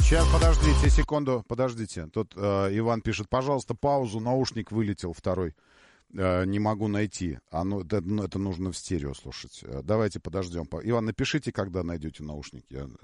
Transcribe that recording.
Сейчас, подождите секунду, подождите. Тут Иван пишет, пожалуйста, паузу, наушник вылетел второй. Не могу найти. Это нужно в стерео слушать. Давайте подождем. Иван, напишите, когда найдете наушник.